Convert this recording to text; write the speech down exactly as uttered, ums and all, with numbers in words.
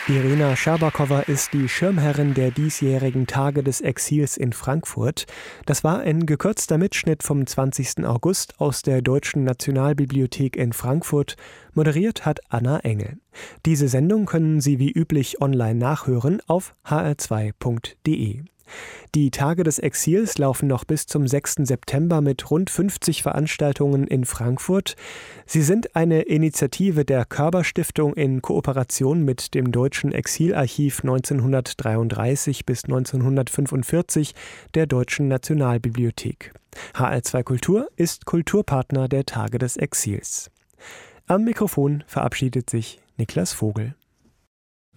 Irina Scherbakowa ist die Schirmherrin der diesjährigen Tage des Exils in Frankfurt. Das war ein gekürzter Mitschnitt vom zwanzigsten August aus der Deutschen Nationalbibliothek in Frankfurt. Moderiert hat Anna Engel. Diese Sendung können Sie wie üblich online nachhören auf h r zwei punkt d e. Die Tage des Exils laufen noch bis zum sechsten September mit rund fünfzig Veranstaltungen in Frankfurt. Sie sind eine Initiative der Körber-Stiftung in Kooperation mit dem Deutschen Exilarchiv neunzehnhundertdreiunddreißig bis neunzehnhundertfünfundvierzig der Deutschen Nationalbibliothek. H R zwei Kultur ist Kulturpartner der Tage des Exils. Am Mikrofon verabschiedet sich Niklas Vogel.